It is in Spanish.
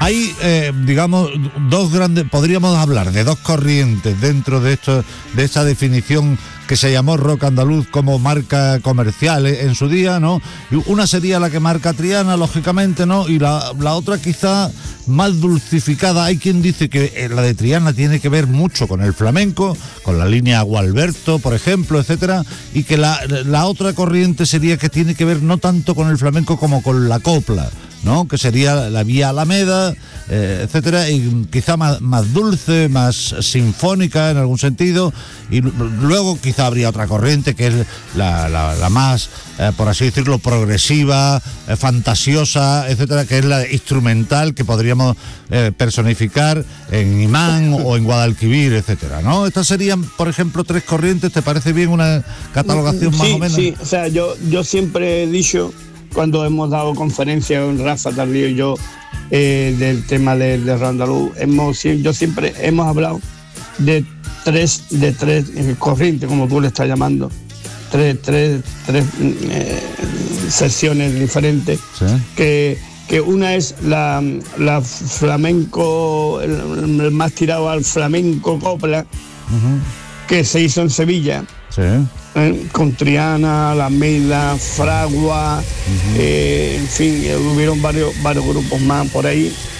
Hay, digamos, dos grandes, podríamos hablar de dos corrientes dentro de esto, de esta definición que se llamó rock andaluz como marca comercial en su día, ¿no? Y una sería la que marca Triana, lógicamente, ¿no? Y la otra quizá más dulcificada. Hay quien dice que la de Triana tiene que ver mucho con el flamenco, con la línea Gualberto, por ejemplo, etcétera, y que la otra corriente sería que tiene que ver no tanto con el flamenco como con la copla, ¿no? Que sería la vía Alameda, etcétera, y quizá más dulce, más sinfónica en algún sentido. Y luego quizá habría otra corriente que es la más, por así decirlo, progresiva, fantasiosa, etcétera, que es la instrumental, que podríamos personificar en Imán o en Guadalquivir, etcétera, ¿no? Estas serían, por ejemplo, tres corrientes. ¿Te parece bien una catalogación más o menos? Sí, o sea, yo siempre he dicho, cuando hemos dado conferencias con Rafa Tardío y yo, del tema del rock andaluz, yo siempre hemos hablado de tres corrientes, como tú le estás llamando, tres secciones diferentes, Sí. que una es la flamenco, el más tirado al flamenco copla, que se hizo en Sevilla. Sí. Con Triana, Alameda, Fragua, en fin, hubieron varios grupos más por ahí.